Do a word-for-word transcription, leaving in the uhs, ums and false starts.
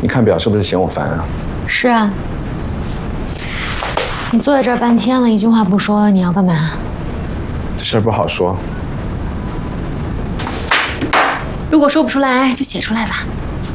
你看表是不是嫌我烦啊？ 是啊。你坐在这儿半天了，一句话不说，你要干嘛？ 这事儿不好说。 如果说不出来，就写出来吧。